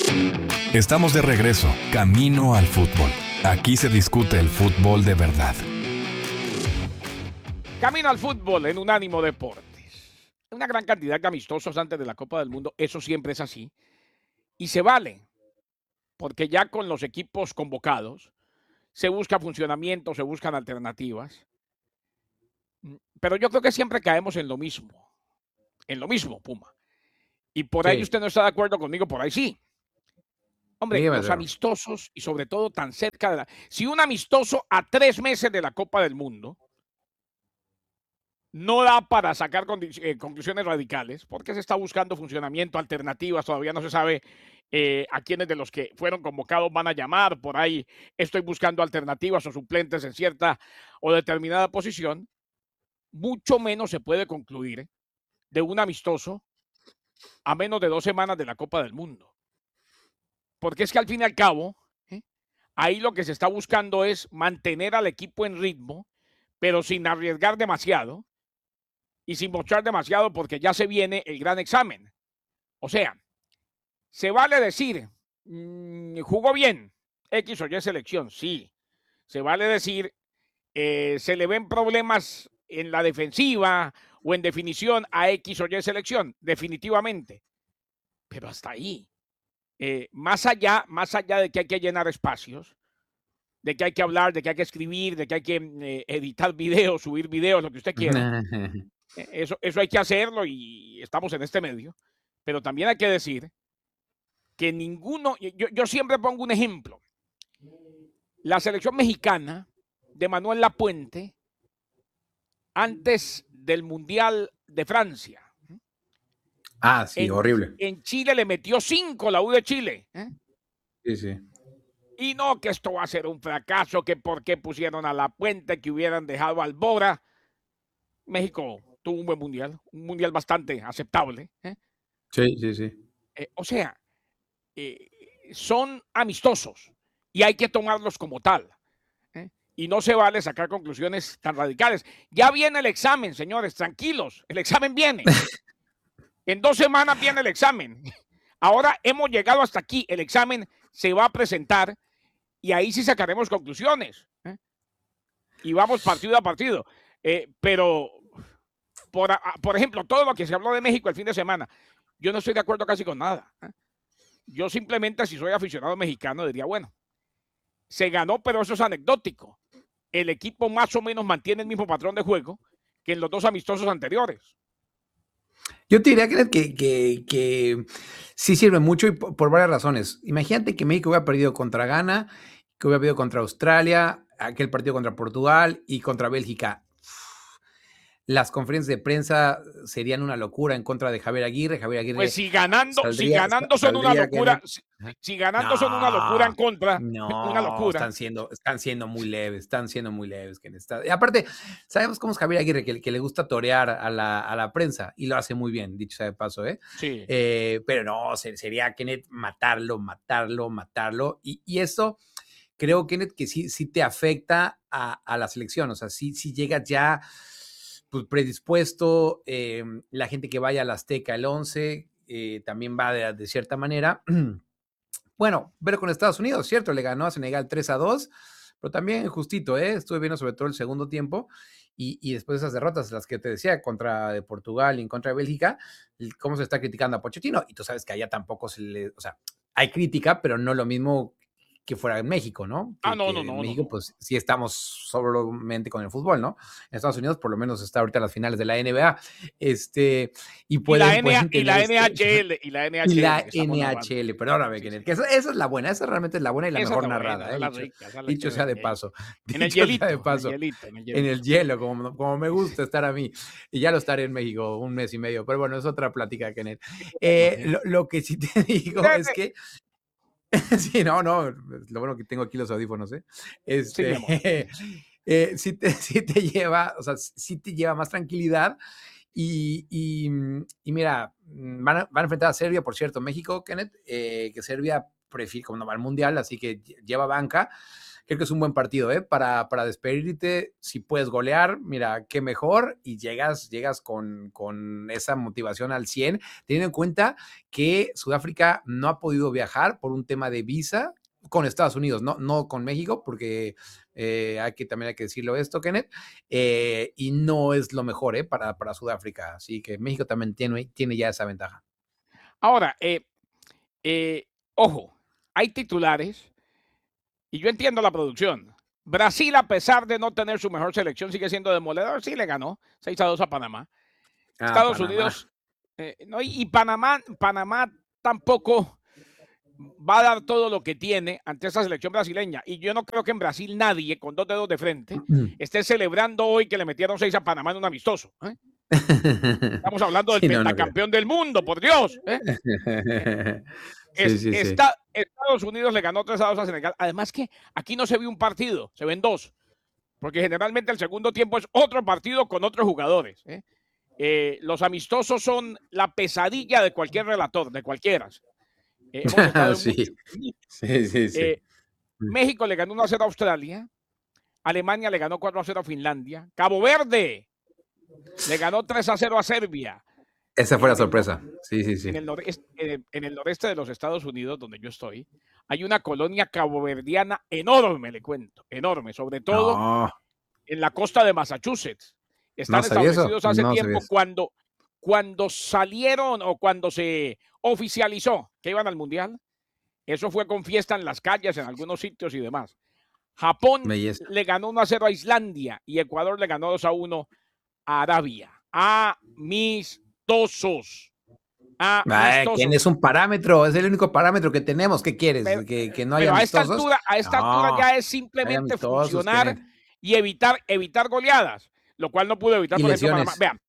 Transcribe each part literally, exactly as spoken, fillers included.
Estamos de regreso, camino al fútbol. Aquí se discute el fútbol de verdad. Camino al fútbol en Unánimo Deportes. Una gran cantidad de amistosos antes de la Copa del Mundo, eso siempre es así. Y se vale, porque ya con los equipos convocados se busca funcionamiento, se buscan alternativas. Pero yo creo que siempre caemos en lo mismo, en lo mismo, Puma. Y por ahí Sí. usted no está de acuerdo conmigo, por ahí sí. Hombre, Dímelo. los amistosos y sobre todo tan cerca de la... Si un amistoso a tres meses de la Copa del Mundo no da para sacar eh, conclusiones radicales, porque se está buscando funcionamiento, alternativas, todavía no se sabe eh, a quiénes de los que fueron convocados van a llamar, por ahí estoy buscando alternativas o suplentes en cierta o determinada posición, mucho menos se puede concluir de un amistoso a menos de dos semanas de la Copa del Mundo. Porque es que al fin y al cabo, ¿eh? ahí lo que se está buscando es mantener al equipo en ritmo, pero sin arriesgar demasiado y sin mostrar demasiado porque ya se viene el gran examen. O sea, se vale decir, mmm, jugó bien, X o Y selección, sí. Se vale decir, eh, se le ven problemas en la defensiva o en definición a X o Y selección, definitivamente. Pero hasta ahí. Eh, más allá, más allá de que hay que llenar espacios, de que hay que hablar, de que hay que escribir, de que hay que eh, editar videos, subir videos, lo que usted quiera. Eso, eso hay que hacerlo y estamos en este medio. Pero también hay que decir que ninguno, yo, yo siempre pongo un ejemplo. La selección mexicana de Manuel Lapuente, antes del Mundial de Francia. Ah, sí, en, horrible. En Chile le metió cinco la U de Chile. ¿eh? Sí, sí. Y no que esto va a ser un fracaso, que por qué pusieron a Lapuente, que hubieran dejado al Bora. México tuvo un buen mundial, un mundial bastante aceptable. ¿eh? Sí, sí, sí. Eh, o sea, eh, son amistosos y hay que tomarlos como tal. ¿eh? Y no se vale sacar conclusiones tan radicales. Ya viene el examen, señores, tranquilos, el examen viene. En dos semanas viene el examen. Ahora hemos llegado hasta aquí, el examen se va a presentar y ahí sí sacaremos conclusiones. ¿eh? Y vamos partido a partido. Eh, pero, por, por ejemplo, todo lo que se habló de México el fin de semana, yo no estoy de acuerdo casi con nada. ¿eh? Yo simplemente, si soy aficionado mexicano, diría, bueno, se ganó, pero eso es anecdótico. El equipo más o menos mantiene el mismo patrón de juego que en los dos amistosos anteriores. Yo te diría que, que, que, que sí sirve mucho y por, por varias razones. Imagínate que México hubiera perdido contra Ghana, que hubiera perdido contra Australia, aquel partido contra Portugal y contra Bélgica. Las conferencias de prensa serían una locura en contra de Javier Aguirre. Javier Aguirre Pues si ganando, saldría, si ganando son una locura, si, si ganando no, son una locura en contra, no, una locura. Están siendo, están siendo muy leves, están siendo muy leves. Que está, y aparte, sabemos cómo es Javier Aguirre, que, que le gusta torear a la, a la prensa y lo hace muy bien, dicho sea de paso, ¿eh? Sí. Eh, pero no, sería Kenneth matarlo, matarlo, matarlo. Y, y eso creo, Kenneth, que sí, sí te afecta a, a la selección. O sea, sí, sí llegas ya pues, predispuesto, eh, la gente que vaya al Azteca el once eh, también va de, de cierta manera. Bueno, pero con Estados Unidos, ¿cierto? Le ganó a Senegal tres a dos, pero también justito, ¿eh? Estuve viendo sobre todo el segundo tiempo y, y después de esas derrotas, las que te decía, contra de Portugal y en contra de Bélgica, cómo se está criticando a Pochettino. Y tú sabes que allá tampoco se le... O sea, hay crítica, pero no lo mismo que fuera en México, ¿no? Que, ah, no, que no, no. En México, no, no. pues sí estamos solamente con el fútbol, ¿no? En Estados Unidos, por lo menos, está ahorita en las finales de la N B A. Este, y pueden, y, la pueden N- y la N H L, y la N H L. Y la que N H L, perdóname, sí, Kenneth, sí. que esa, esa es la buena, esa realmente es la buena y la esa mejor la narrada, buena, eh, la dicho, rica, esa dicho sea de paso. En el dicho hielito, sea de paso, en el hielito, en el hielito. En el hielo, como, como me gusta estar a mí. Y ya lo estaré en México un mes y medio, pero bueno, es otra plática, Kenneth. Eh, lo, lo que sí te digo es que sí, no, no, lo bueno que tengo aquí los audífonos, ¿eh? Este, sí, mi amor. eh, sí, te, sí te lleva, o sea, sí te lleva más tranquilidad y, y, y mira, van a, van a enfrentar a Serbia, por cierto, México, Kenneth, eh, que Serbia prefiere, como no va al Mundial, así que lleva banca. Creo que es un buen partido, ¿eh? Para, para despedirte, si puedes golear, mira, qué mejor, y llegas, llegas con, con esa motivación al cien, teniendo en cuenta que Sudáfrica no ha podido viajar por un tema de visa con Estados Unidos, no, no con México, porque eh, hay que, también hay que decirlo esto, Kenneth, eh, y no es lo mejor, ¿eh? Para, para Sudáfrica, así que México también tiene, tiene ya esa ventaja. Ahora, eh, eh, ojo, hay titulares. Y yo entiendo la producción. Brasil, a pesar de no tener su mejor selección, sigue siendo demoledor. Sí le ganó seis a dos a Panamá. Ah, Estados Panamá. Unidos, eh, no, y, y Panamá, Panamá tampoco va a dar todo lo que tiene ante esa selección brasileña. Y yo no creo que en Brasil nadie con dos dedos de frente esté celebrando hoy que le metieron seis a Panamá en un amistoso. ¿eh? Estamos hablando del Sí, no, no creo. pentacampeón del mundo, por Dios. ¿eh? Sí, Es, sí, sí. está, Estados Unidos le ganó tres a dos a Senegal. Además que aquí no se ve un partido, se ven dos. Porque generalmente el segundo tiempo es otro partido con otros jugadores. ¿eh? Eh, los amistosos son la pesadilla de cualquier relator, de cualquiera. Eh, hemos estado en Sí. muchos. Sí, sí, sí. Eh, México le ganó uno a cero a Australia. Alemania le ganó cuatro a cero a Finlandia. Cabo Verde le ganó tres a cero a Serbia. Esa fue la En el sorpresa. nor- Sí, sí, sí. En el, noreste, en el- en el noreste de los Estados Unidos, donde yo estoy, hay una colonia caboverdiana enorme, le cuento, enorme, sobre todo No, en la costa de Massachusetts. Están no sabía eso. establecidos hace No sabía tiempo eso. cuando, cuando salieron o cuando se oficializó que iban al Mundial. Eso fue con fiesta en las calles, en algunos sitios y demás. Japón Belleza. le ganó uno a cero a Islandia y Ecuador le ganó dos a uno a Arabia. Amistosos. Ay, Amistosos. ¿quién es un parámetro? Es el único parámetro que tenemos. ¿Qué quieres? Pero, ¿Que, que no haya pero a esta amistosos? altura, a esta No, altura ya es hay simplemente amistosos, funcionar Kenneth. y evitar, evitar goleadas, lo cual no pudo evitar, Y por ejemplo, Panamá. lesiones. Vean,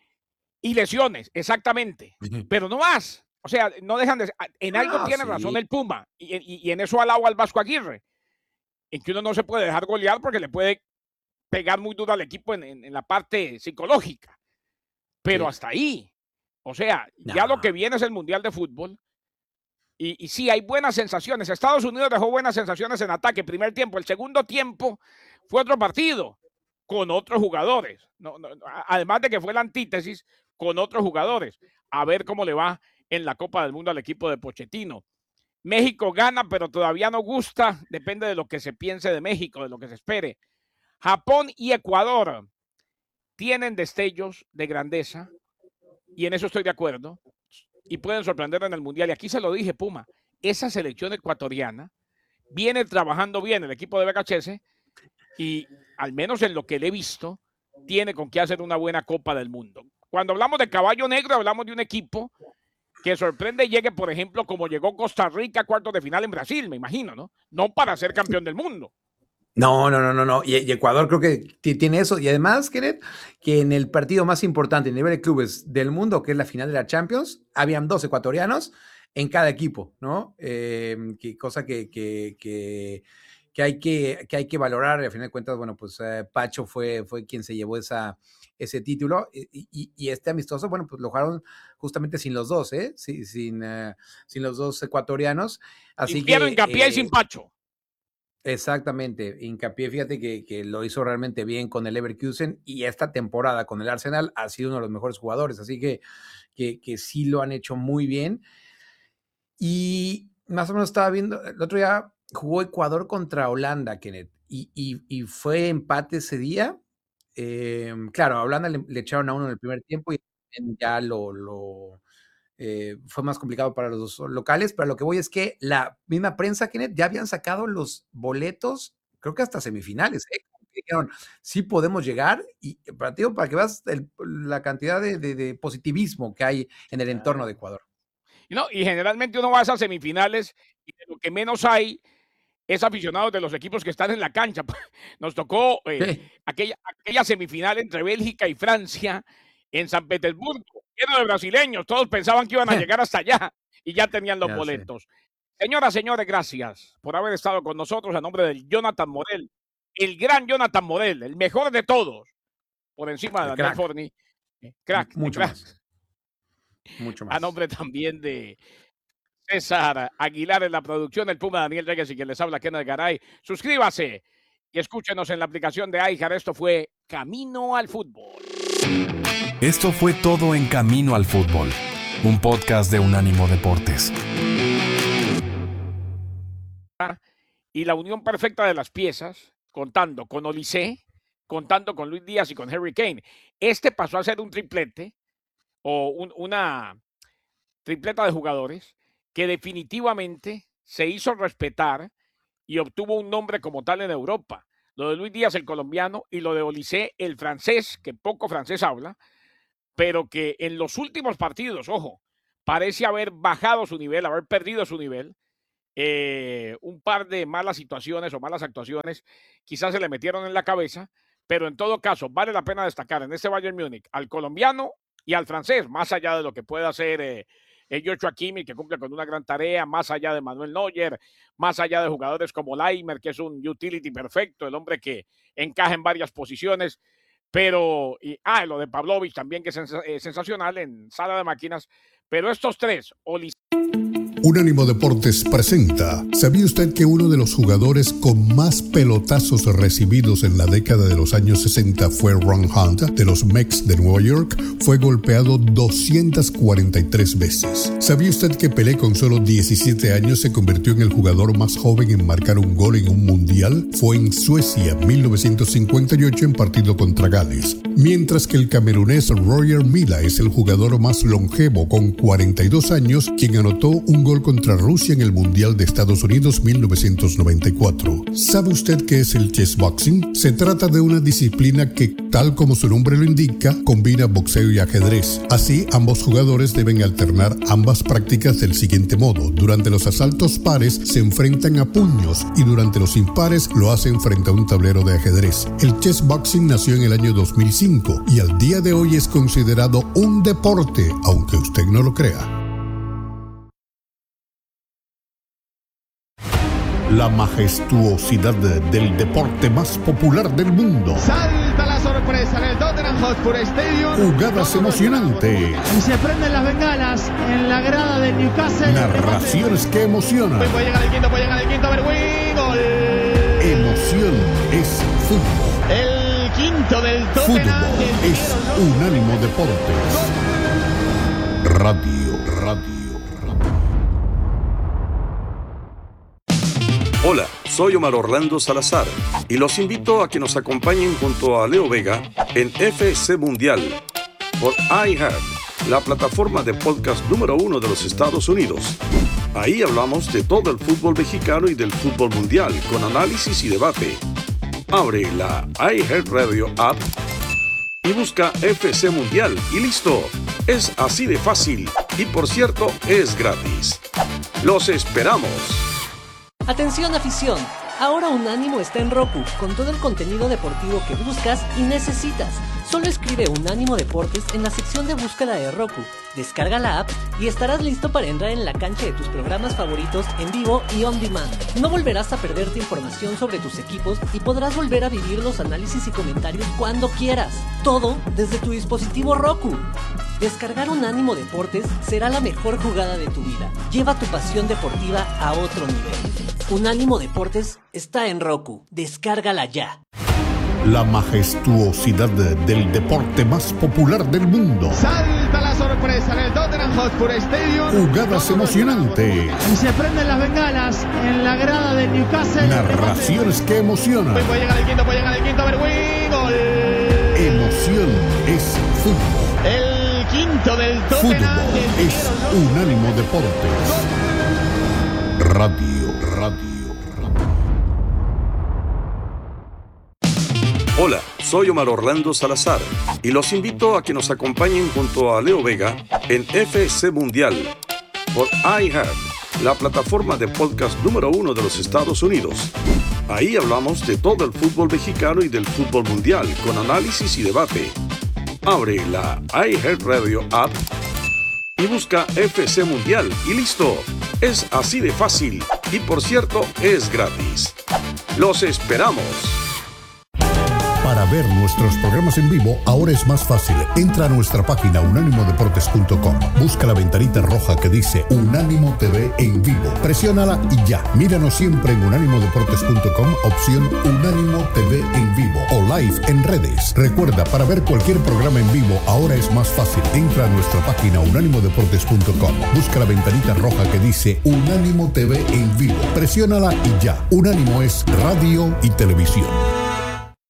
y lesiones, exactamente. Pero no más. O sea, no dejan de. En algo Ah, tiene sí. razón el Puma. Y, y, y en eso alabo al Vasco Aguirre. En que uno no se puede dejar golear porque le puede pegar muy duro al equipo en, en, en la parte psicológica. Pero Sí. hasta ahí. O sea, ya No. lo que viene es el Mundial de Fútbol. Y, y sí, hay buenas sensaciones. Estados Unidos dejó buenas sensaciones en ataque. Primer tiempo. El segundo tiempo fue otro partido con otros jugadores. No, no, además de que fue la antítesis con otros jugadores. A ver cómo le va en la Copa del Mundo al equipo de Pochettino. México gana, pero todavía no gusta. Depende de lo que se piense de México, de lo que se espere. Japón y Ecuador tienen destellos de grandeza. Y en eso estoy de acuerdo. Y pueden sorprender en el Mundial. Y aquí se lo dije, Puma. Esa selección ecuatoriana viene trabajando bien el equipo de B K H S y al menos en lo que le he visto, tiene con qué hacer una buena Copa del Mundo. Cuando hablamos de caballo negro, hablamos de un equipo que sorprende y llegue, por ejemplo, como llegó Costa Rica a cuartos de final en Brasil, me imagino, ¿no? No para ser campeón del mundo. No, no, no, no, no. Y, y Ecuador creo que tiene eso. Y además, Kenneth, que en el partido más importante a nivel de clubes del mundo, que es la final de la Champions, habían dos ecuatorianos en cada equipo, ¿no? Eh, que, cosa que, que, que, que, hay que, que hay que valorar. Al final de cuentas, bueno, pues eh, Pacho fue, fue quien se llevó esa, ese título. Y, y, y este amistoso, bueno, pues lo jugaron justamente sin los dos, ¿eh? Sí, sin, uh, sin los dos ecuatorianos. Así sin Piero que, Hincapié eh, y sin Pacho. Exactamente, Hincapié, fíjate que, que lo hizo realmente bien con el Leverkusen y esta temporada con el Arsenal ha sido uno de los mejores jugadores, así que, que, que sí lo han hecho muy bien. Y más o menos estaba viendo, el otro día jugó Ecuador contra Holanda, Kenneth, y, y, y fue empate ese día. Eh, claro, a Holanda le, le echaron a uno en el primer tiempo y ya lo... lo Eh, fue más complicado para los locales, pero lo que voy es que la misma prensa, Kenneth, ya habían sacado los boletos, creo que hasta semifinales, ¿eh? Dijeron, sí podemos llegar, y para, ti, para que veas el, la cantidad de, de, de positivismo que hay en el entorno de Ecuador. No, y generalmente uno va a esas semifinales y de lo que menos hay es aficionados de los equipos que están en la cancha. Nos tocó eh, Sí. aquella, aquella semifinal entre Bélgica y Francia en San Petersburgo, lleno de brasileños. Todos pensaban que iban a llegar hasta allá y ya tenían los Ya boletos. sé. Señoras, señores, gracias por haber estado con nosotros a nombre del Jonathan Morel, el gran Jonathan Morel, el mejor de todos, por encima de El Daniel crack. Forni. Eh, crack, Mucho crack. más. Mucho A más. nombre también de César Aguilar en la producción, el Puma Daniel Reyes y quien les habla, Kenneth Garay. Suscríbase y escúchenos en la aplicación de iHeart. Esto fue Camino al Fútbol. Esto fue todo en Camino al Fútbol, un podcast de Unánimo Deportes. Y la unión perfecta de las piezas, contando con Olise, contando con Luis Díaz y con Harry Kane. Este pasó a ser un triplete o un, una tripleta de jugadores que definitivamente se hizo respetar y obtuvo un nombre como tal en Europa. Lo de Luis Díaz, el colombiano, y lo de Olise, el francés, que poco francés habla, pero que en los últimos partidos, ojo, parece haber bajado su nivel, haber perdido su nivel. Eh, un par de malas situaciones o malas actuaciones quizás se le metieron en la cabeza, pero en todo caso vale la pena destacar en este Bayern Múnich al colombiano y al francés, más allá de lo que pueda hacer eh, eh, Joshua Kimmich, que cumple con una gran tarea, más allá de Manuel Neuer, más allá de jugadores como Laimer, que es un utility perfecto, el hombre que encaja en varias posiciones, pero, y, ah, lo de Pavlovic también, que es sens eh, sensacional en sala de máquinas, pero estos tres, Olise. Unánimo Deportes presenta. ¿Sabía usted que uno de los jugadores con más pelotazos recibidos en la década de los años sesenta fue Ron Hunt, de los Mets de Nueva York? Fue golpeado doscientas cuarenta y tres veces. ¿Sabía usted que Pelé, con solo diecisiete años, se convirtió en el jugador más joven en marcar un gol en un mundial? Fue en Suecia, mil novecientos cincuenta y ocho, en partido contra Gales. Mientras que el camerunés Roger Milla es el jugador más longevo, con cuarenta y dos años, quien anotó un gol contra Rusia en el Mundial de Estados Unidos mil novecientos noventa y cuatro. ¿Sabe usted qué es el chessboxing? Se trata de una disciplina que, tal como su nombre lo indica, combina boxeo y ajedrez. Así, ambos jugadores deben alternar ambas prácticas del siguiente modo. Durante los asaltos pares se enfrentan a puños y durante los impares lo hacen frente a un tablero de ajedrez. El chessboxing nació en el año dos mil cinco y al día de hoy es considerado un deporte, aunque usted no lo crea. La majestuosidad del deporte más popular del mundo. Salta la sorpresa en el Tottenham Hotspur Stadium. Jugadas emocionantes. Y se prenden las bengalas en la grada de Newcastle. Narraciones que emocionan. Puede llegar el quinto, puede llegar el quinto, Berwin. Gol. Emoción es fútbol. El quinto del Tottenham. Fútbol es Unánimo Deportes. Radio, radio. Hola, soy Omar Orlando Salazar y los invito a que nos acompañen junto a Leo Vega en F C Mundial por iHeart, la plataforma de podcast número uno de los Estados Unidos. Ahí hablamos de todo el fútbol mexicano y del fútbol mundial con análisis y debate. Abre la iHeart Radio app y busca F C Mundial y listo. Es así de fácil y, por cierto, es gratis. ¡Los esperamos! Atención afición, ahora Unánimo está en Roku, con todo el contenido deportivo que buscas y necesitas. Solo escribe Unánimo Deportes en la sección de búsqueda de Roku, descarga la app y estarás listo para entrar en la cancha de tus programas favoritos en vivo y on demand. No volverás a perderte información sobre tus equipos y podrás volver a vivir los análisis y comentarios cuando quieras. Todo desde tu dispositivo Roku. Descargar Unánimo Deportes será la mejor jugada de tu vida. Lleva tu pasión deportiva a otro nivel. Unánimo Deportes está en Roku. Descárgala ya. La majestuosidad del deporte más popular del mundo. Salta la sorpresa en el Tottenham Hotspur Stadium. Jugadas emocionantes. Y se prenden las bengalas en la grada de Newcastle. Narraciones que emocionan. Puede llegar el quinto, puede llegar el quinto, Berwin. Gol. Emoción es fútbol. El quinto del Tottenham. Fútbol es Unánimo Deportes. Radio, radio. Hola, soy Omar Orlando Salazar y los invito a que nos acompañen junto a Leo Vega en F C Mundial por iHeart, la plataforma de podcast número uno de los Estados Unidos. Ahí hablamos de todo el fútbol mexicano y del fútbol mundial con análisis y debate. Abre la iHeart Radio app y busca F C Mundial y listo. Es así de fácil y, por cierto, es gratis. ¡Los esperamos! Para ver nuestros programas en vivo, ahora es más fácil. Entra a nuestra página unánimo deportes punto com. Busca la ventanita roja que dice Unánimo T V en vivo. Presiónala y ya. Míranos siempre en unánimo deportes punto com, opción Unánimo T V en vivo o live en redes. Recuerda, para ver cualquier programa en vivo, ahora es más fácil. Entra a nuestra página unánimo deportes punto com. Busca la ventanita roja que dice Unánimo T V en vivo. Presiónala y ya. Unánimo es radio y televisión.